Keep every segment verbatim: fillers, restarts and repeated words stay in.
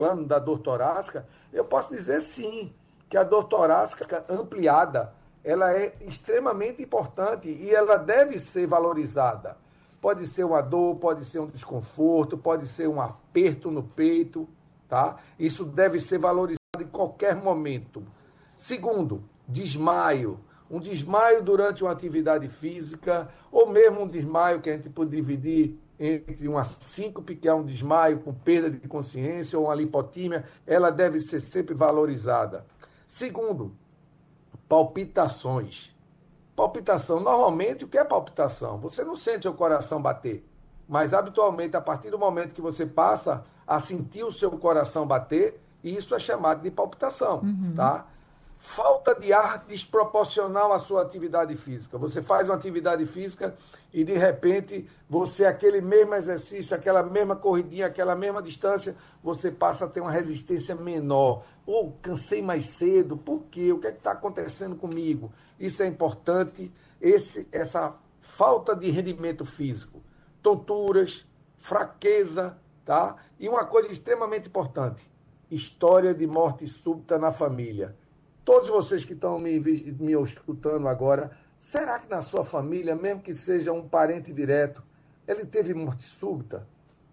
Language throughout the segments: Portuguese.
falando da dor torácica, eu posso dizer sim, que a dor torácica ampliada, ela é extremamente importante e ela deve ser valorizada. Pode ser uma dor, pode ser um desconforto, pode ser um aperto no peito, tá? Isso deve ser valorizado em qualquer momento. Segundo, desmaio. Um desmaio durante uma atividade física, ou mesmo um desmaio que a gente pode dividir entre uma síncope, que é um desmaio com perda de consciência, ou uma lipotímia, ela deve ser sempre valorizada. Segundo, palpitações. Palpitação, normalmente, o que é palpitação? Você não sente o coração bater, mas habitualmente, a partir do momento que você passa a sentir o seu coração bater, isso é chamado de palpitação, Uhum. tá? Falta de ar desproporcional à sua atividade física. Você faz uma atividade física e, de repente, você, aquele mesmo exercício, aquela mesma corridinha, aquela mesma distância, você passa a ter uma resistência menor. Ou cansei mais cedo, por quê? O que é que está acontecendo comigo? Isso é importante, esse, essa falta de rendimento físico. Tonturas, fraqueza, tá? E uma coisa extremamente importante, história de morte súbita na família. Todos vocês que estão me, me escutando agora, será que na sua família, mesmo que seja um parente direto, ele teve morte súbita?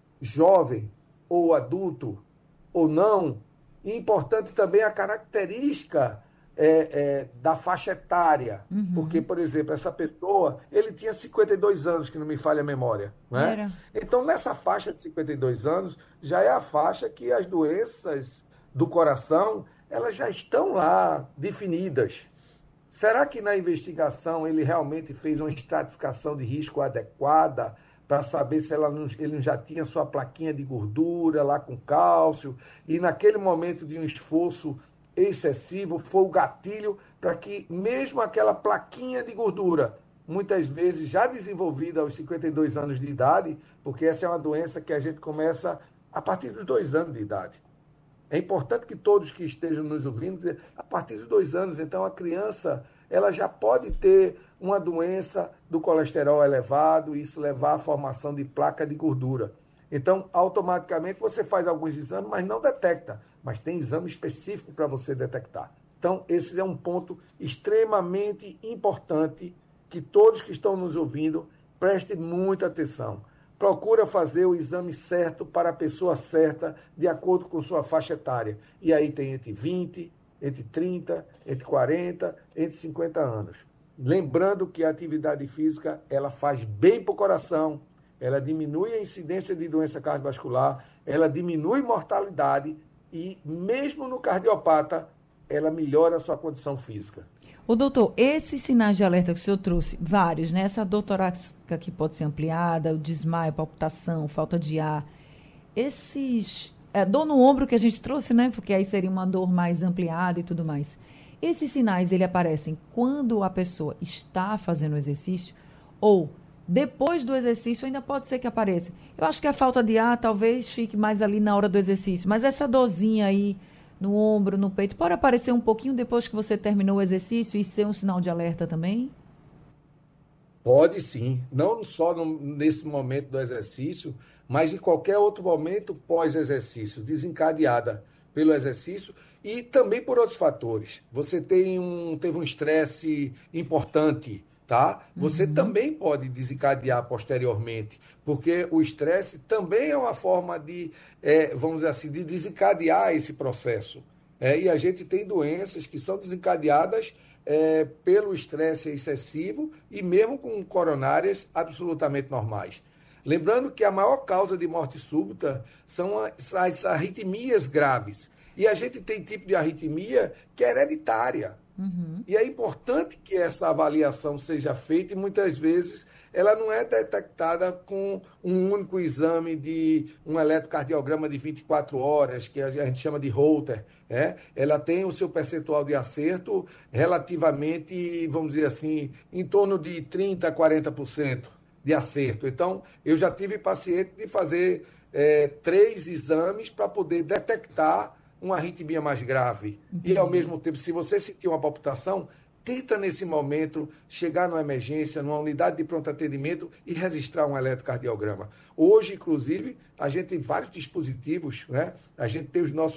Jovem ou adulto ou não? E importante também a característica é, é, da faixa etária. Porque, Uhum. por exemplo, essa pessoa, ele tinha cinquenta e dois anos, que não me falha a memória. Né? Era. Então, nessa faixa de cinquenta e dois anos, já é a faixa que as doenças do coração, elas já estão lá definidas. Será que na investigação ele realmente fez uma estratificação de risco adequada para saber se ela não, ele já tinha sua plaquinha de gordura lá com cálcio e naquele momento de um esforço excessivo foi o gatilho para que mesmo aquela plaquinha de gordura, muitas vezes já desenvolvida aos cinquenta e dois anos de idade, porque essa é uma doença que a gente começa a partir dos dois anos de idade. É importante que todos que estejam nos ouvindo, a partir dos dois anos, então a criança ela já pode ter uma doença do colesterol elevado, e isso levar à formação de placa de gordura. Então, automaticamente você faz alguns exames, mas não detecta. Mas tem exame específico para você detectar. Então, esse é um ponto extremamente importante que todos que estão nos ouvindo prestem muita atenção. Procura fazer o exame certo para a pessoa certa, de acordo com sua faixa etária. E aí tem entre vinte, entre trinta, entre quarenta, entre cinquenta anos. Lembrando que a atividade física, ela faz bem para o coração, ela diminui a incidência de doença cardiovascular, ela diminui mortalidade e, mesmo no cardiopata, ela melhora a sua condição física. O doutor, esses sinais de alerta que o senhor trouxe, vários, né? Essa dor torácica que pode ser ampliada, o desmaio, palpitação, falta de ar, esses... É, dor no ombro que a gente trouxe, né? Porque aí seria uma dor mais ampliada e tudo mais. Esses sinais, ele aparecem quando a pessoa está fazendo o exercício ou depois do exercício ainda pode ser que apareça. Eu acho que a falta de ar talvez fique mais ali na hora do exercício, mas essa dorzinha aí no ombro, no peito, pode aparecer um pouquinho depois que você terminou o exercício e ser um sinal de alerta também? Pode sim, não só no- nesse momento do exercício, mas em qualquer outro momento pós-exercício, desencadeada pelo exercício e também por outros fatores. Você tem um, teve um estresse importante, tá? Você Uhum. também pode desencadear posteriormente, porque o estresse também é uma forma de, eh, vamos dizer assim, de desencadear esse processo. É, e a gente tem doenças que são desencadeadas é, pelo estresse excessivo e mesmo com coronárias absolutamente normais. Lembrando que a maior causa de morte súbita são as, as arritmias graves. E a gente tem tipo de arritmia que é hereditária. Uhum. E é importante que essa avaliação seja feita e muitas vezes ela não é detectada com um único exame de um eletrocardiograma de vinte e quatro horas, que a gente chama de Holter. É? Ela tem o seu percentual de acerto relativamente, vamos dizer assim, em torno de trinta a quarenta por cento de acerto. Então, eu já tive paciente de fazer é, três exames para poder detectar uma arritmia mais grave. E, ao Entendi. mesmo tempo, se você sentir uma palpitação, tenta, nesse momento, chegar numa emergência, numa unidade de pronto atendimento e registrar um eletrocardiograma. Hoje, inclusive, a gente tem vários dispositivos, né? A gente tem os nossos